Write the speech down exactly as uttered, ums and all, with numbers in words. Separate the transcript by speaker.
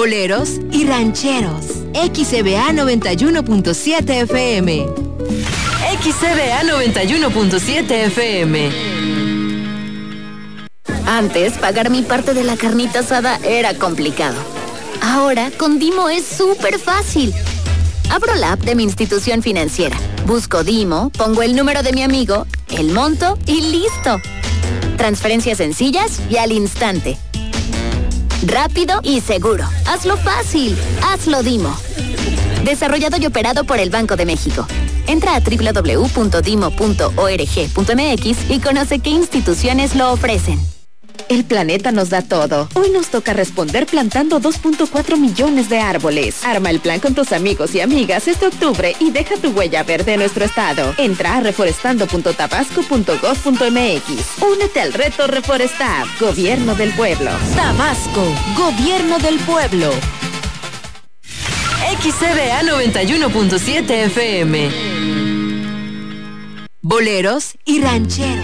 Speaker 1: boleros y rancheros. X C B A noventa y uno punto siete F M. X C B A noventa y uno punto siete F M.
Speaker 2: Antes, pagar mi parte de la carnita asada era complicado. Ahora, con Dimo es súper fácil. Abro la app de mi institución financiera, busco Dimo, pongo el número de mi amigo, el monto y listo. Transferencias sencillas y al instante. Rápido y seguro. Hazlo fácil. Hazlo Dimo. Desarrollado y operado por el Banco de México. Entra a doble u doble u doble u punto dimo punto org punto m x y conoce qué instituciones lo ofrecen.
Speaker 3: El planeta nos da todo. Hoy nos toca responder plantando dos punto cuatro millones de árboles. Arma el plan con tus amigos y amigas este octubre y deja tu huella verde en nuestro estado. Entra a reforestando punto tabasco punto gov punto m x. Únete al reto Reforestar. Gobierno del Pueblo.
Speaker 1: Tabasco, Gobierno del Pueblo. X C B A noventa y uno punto siete F M. Boleros y rancheros.